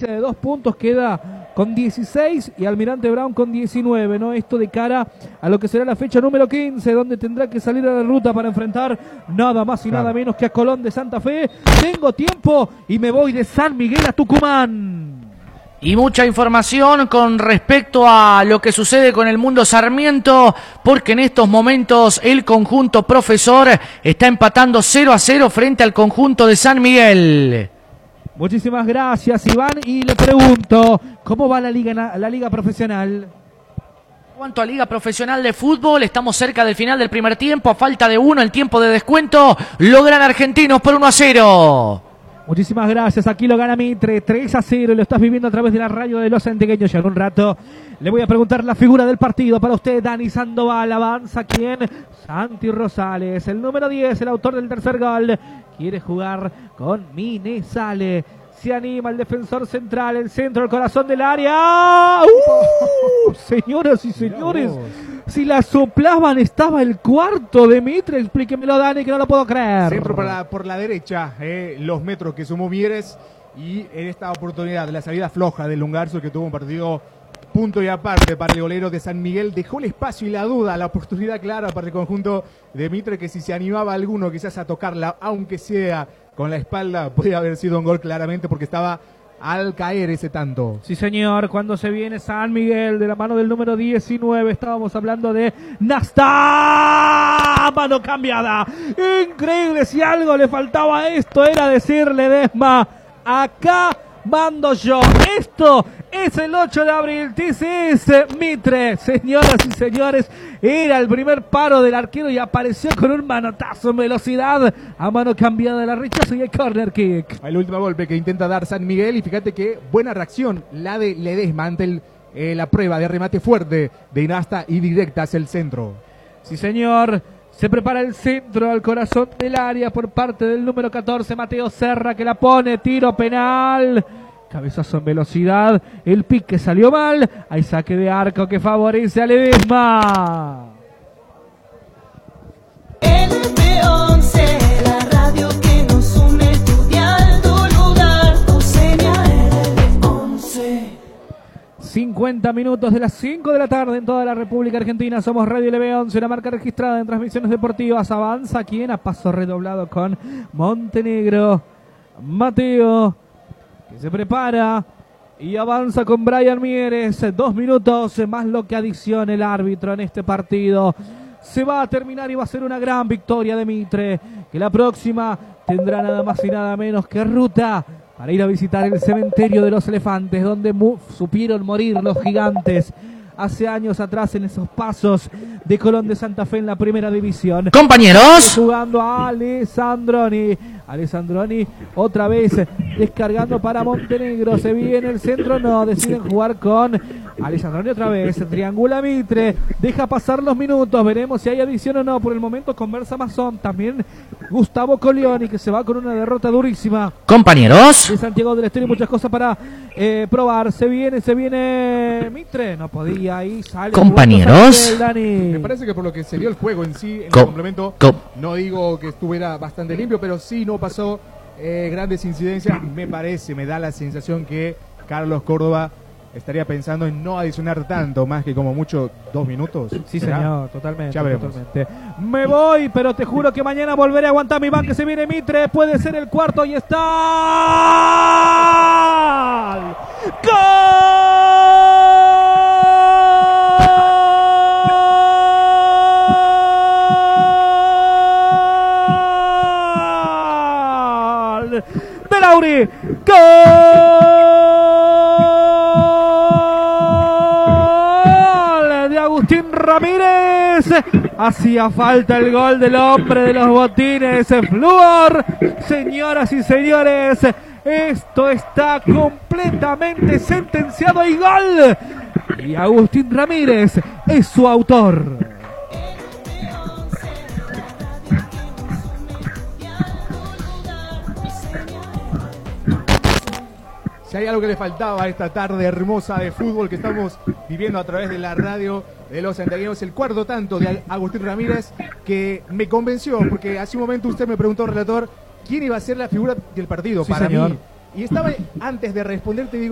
diferencia de 2 puntos, queda con 16 y Almirante Brown con 19, ¿no? Esto de cara a lo que será la fecha número 15, donde tendrá que salir a la ruta para enfrentar nada más y nada menos que a Colón de Santa Fe. Tengo tiempo y me voy de San Miguel a Tucumán. Y mucha información con respecto a lo que sucede con el Mundo Sarmiento, porque en estos momentos el conjunto Profesor está empatando 0-0 frente al conjunto de San Miguel. Muchísimas gracias, Iván, y le pregunto, ¿cómo va la liga profesional? En cuanto a Liga Profesional de Fútbol, estamos cerca del final del primer tiempo, a falta de 1, el tiempo de descuento, logran Argentinos por 1-0. Muchísimas gracias, aquí lo gana Mitre, 3-0, y lo estás viviendo a través de la radio de los santiagueños. Ya en un rato le voy a preguntar la figura del partido para usted, Dani Sandoval. Avanza, ¿quién? Santi Rosales, el número 10, el autor del tercer gol, quiere jugar con Minesale. Se anima el defensor central, el centro, el corazón del área. Señoras y señores, si la soplaban estaba el cuarto de Mitre. Explíquemelo, Dani, que no lo puedo creer. Centro por la derecha, los metros que sumó Mieres, y en esta oportunidad la salida floja del Lungarzo, que tuvo un partido punto y aparte para el golero de San Miguel, dejó el espacio y la duda, la oportunidad clara para el conjunto de Mitre, que si se animaba alguno quizás a tocarla, aunque sea con la espalda, podía haber sido un gol claramente, porque estaba al caer ese tanto. Sí, señor, cuando se viene San Miguel de la mano del número 19, estábamos hablando de Nastá, mano cambiada. Increíble, si algo le faltaba a esto era decirle, Desma, acá mando yo. Esto es el 8 de abril, TCS Mitre. Señoras y señores, era el primer paro del arquero y apareció con un manotazo en velocidad a mano cambiada de la rechazo y el corner kick. El último golpe que intenta dar San Miguel, y fíjate que buena reacción la de Ledesma ante la prueba de remate fuerte de Inasta y directa hacia el centro. Sí, señor. Se prepara el centro al corazón del área por parte del número 14, Mateo Serra, que la pone, tiro penal. Cabezazo en velocidad, el pique salió mal. Hay saque de arco que favorece a Ledesma. LB11, la radio que nos une, tu dial, tu lugar, tu señal. LB11. 50 minutos de las 5 de la tarde en toda la República Argentina. Somos Radio LB11, una marca registrada en transmisiones deportivas. Avanza quien a paso redoblado con Montenegro. Mateo, que se prepara y avanza con Brian Mieres. 2 minutos más lo que adiciona el árbitro en este partido. Se va a terminar y va a ser una gran victoria de Mitre, que la próxima tendrá nada más y nada menos que ruta para ir a visitar el cementerio de los elefantes, donde supieron morir los gigantes hace años atrás en esos pasos de Colón de Santa Fe en la primera división. Compañeros, Jugando a Alessandroni. Alessandroni otra vez descargando para Montenegro. Se viene el centro, no, deciden jugar con Alessandroni otra vez. Triangula Mitre, deja pasar los minutos, veremos si hay adición o no. Por el momento conversa Mazón, también Gustavo Colioni, que se va con una derrota durísima compañeros, de Santiago del Estero, y muchas cosas para probar. Se viene Mitre, no podía, ahí sale. Compañeros, Me parece que por lo que se dio el juego en sí, en el complemento, no digo que estuviera bastante limpio, pero sí no pasó grandes incidencias. Me da la sensación que Carlos Córdoba estaría pensando en no adicionar tanto, más que como mucho 2 minutos. Sí, ¿será? señor, totalmente. Ya veremos. Totalmente. Me voy, pero te juro que mañana volveré a aguantar mi ban, que se viene Mitre. Puede ser el cuarto y está. ¡Gol! ¡De Lauri! ¡Gol! De Agustín Ramírez. Hacía falta el gol del hombre de los botines, Fluor. Señoras y señores, esto está completamente sentenciado y gol. Y Agustín Ramírez es su autor. Si hay algo que le faltaba a esta tarde hermosa de fútbol que estamos viviendo a través de la radio de los santiagueños, el cuarto tanto de Agustín Ramírez, que me convenció, porque hace un momento usted me preguntó, relator, quién iba a ser la figura del partido. Sí, para señor. mí. Y estaba, antes de responderte, digo,